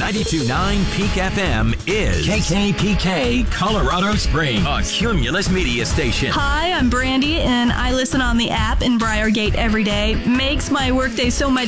92.9 Peak FM is KKPK Colorado Springs, a Cumulus media station. Hi, I'm Brandy, and I listen on the app in Briargate every day. Makes my workday so much